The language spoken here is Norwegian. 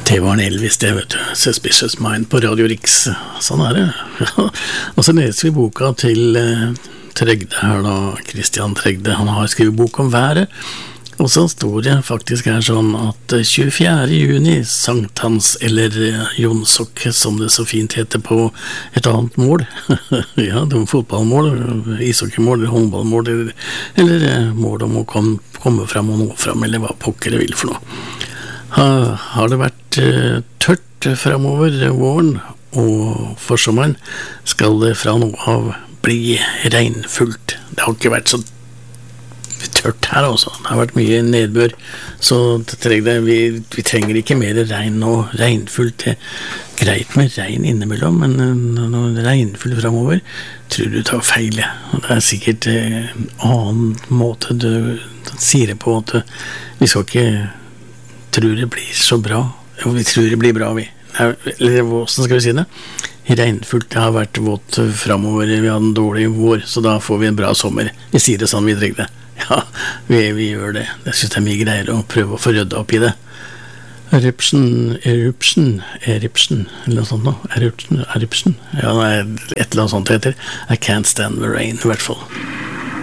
Det var en Elvis, det vet du. Suspicious Mind på Radio Rix. Sånn det. Og så leser vi boka til Tregde her da, Christian Tregde. Han har skrivet bok om været. Og så står det faktisk her sånn at 24. juni, Sankthans eller Jonsok, som det så fint heter på et annet mål. Ja, det var fotballmål, ishockeymål, håndballmål, eller mål om å komme fram og nå fram, eller hva pokker det vil for noe. Har det vært tørt fremover våren, og for sommeren skal det fra nå av bli regnfullt. Det har ikke vært så tørt her også. Det har vært mye nedbør, så vi trenger ikke mer regn og regnfullt. Det greit med regn innimellom, men når regnfullt fremover, tror du tar feil. Det sikkert en annen måte du sier det på, at vi skal ikke tror det blir så bra. Jo, vi tror det blir bra, vi. Eller hvordan skal vi si det? Regnfullt, det har vært vått fremover, vi har en dårlig vår, så da får vi en bra sommer. Vi sier det sånn, vi trenger det. Ja, vi gjør det. Jeg synes det mye greier å prøve å få ryddet opp i det. Eruption, eller noe sånt nå. Eruption. Ja, det et eller annet sånt heter. I can't stand the rain, I hvert fall.